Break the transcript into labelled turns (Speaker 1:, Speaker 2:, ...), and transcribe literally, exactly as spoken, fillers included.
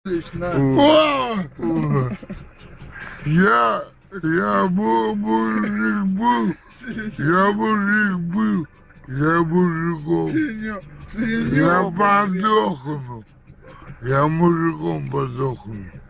Speaker 1: О! Я, я был мужик был, я мужик был, я мужиком, я подохну, я мужиком подохну.